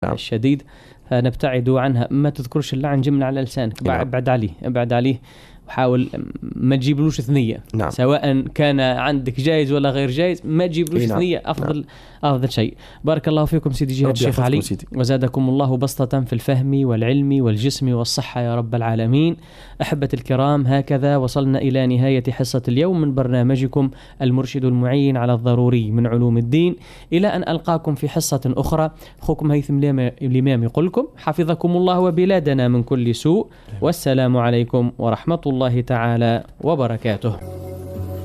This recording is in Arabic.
الشديد، فنبتعد عنها. ما تذكرش اللعن جملة على لسانك، ابعد عليه وحاول ما تجيبلوش ثنية. سواء كان عندك جائز ولا غير جائز، ما تجيبلوش ثنية. أفضل شيء. بارك الله فيكم سيدي جهاد الشيخ علي، وزادكم الله بسطة في الفهم والعلم والجسم والصحة يا رب العالمين. أحبة الكرام، هكذا وصلنا إلى نهاية حصة اليوم من برنامجكم المرشد المعين على الضروري من علوم الدين. إلى أن ألقاكم في حصة أخرى، أخوكم هيثم الإمام يقول لكم حفظكم الله وبلادنا من كل سوء، والسلام عليكم ورحمة الله تعالى وبركاته.